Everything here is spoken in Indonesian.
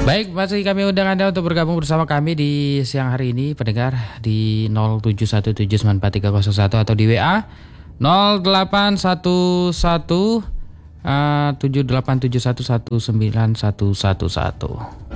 Baik, masih kami undang Anda untuk bergabung bersama kami di siang hari ini, pendengar di 0717943001 atau di WA 0811 78711911.